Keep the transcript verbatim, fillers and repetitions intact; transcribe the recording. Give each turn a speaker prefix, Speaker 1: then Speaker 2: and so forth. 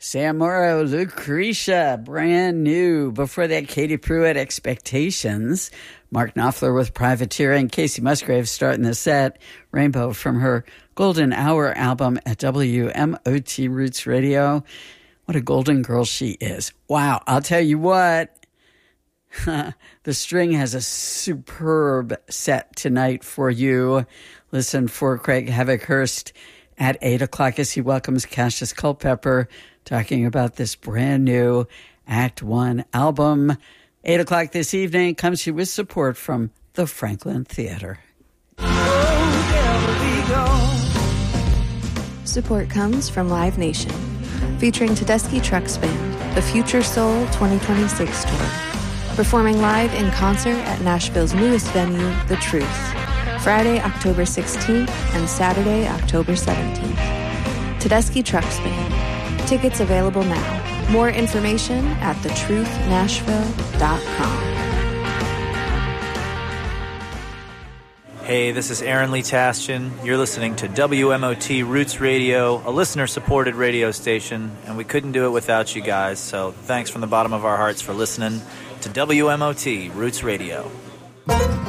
Speaker 1: Sam Morrow, Lucretia, brand new. Before that, Katie Pruitt, Expectations. Mark Knopfler with Privateer, and Casey Musgrave starting the set, Rainbow, from her Golden Hour album at W M O T Roots Radio. What a golden girl she is. Wow, I'll tell you what. The String has a superb set tonight for you. Listen for Craig Havikhurst at eight o'clock as he welcomes Cassius Culpepper, talking about this brand new Act One album. eight o'clock this evening comes to you with support from the Franklin Theater.
Speaker 2: Support comes from Live Nation, featuring Tedeschi Trucks Band, the Future Soul twenty twenty-six tour, performing live in concert at Nashville's newest venue, The Truth, Friday, October sixteenth and Saturday, October seventeenth. Tedeschi Trucks Band. Tickets available now. More information at the truth nashville dot com.
Speaker 3: Hey, this is Aaron Lee Tashin. You're listening to W M O T Roots Radio, a listener-supported radio station, and we couldn't do it without you guys, so thanks from the bottom of our hearts for listening to W M O T Roots Radio.